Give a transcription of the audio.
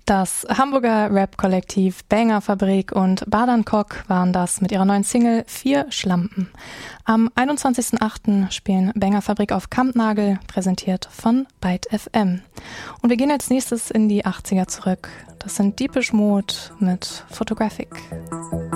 Das Hamburger Rap-Kollektiv Banger Fabrik und Badan Kok waren das mit ihrer neuen Single 4 Schlampen. Am 21.08. spielen Banger Fabrik auf Kampnagel, präsentiert von Byte FM. Und wir gehen als nächstes in die 80er zurück. Das sind Deepish Mode mit Photographic.